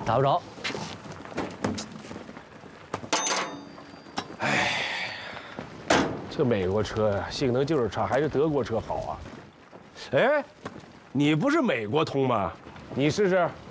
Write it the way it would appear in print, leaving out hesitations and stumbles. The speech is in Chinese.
打不着。 哎，这美国车呀，性能就是差，还是德国车好啊。哎，你不是美国通吗？你试试。